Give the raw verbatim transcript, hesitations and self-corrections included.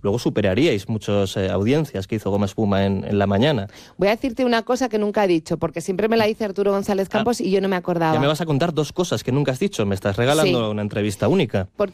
luego superaríais muchas eh, audiencias que hizo Goma Espuma en, en la mañana. Voy a decirte una cosa que nunca he dicho, porque siempre me la dice Arturo González Campos ah, y yo no me acordaba. Ya me vas a contar dos cosas que nunca has dicho. Me estás regalando sí. una entrevista única. Porque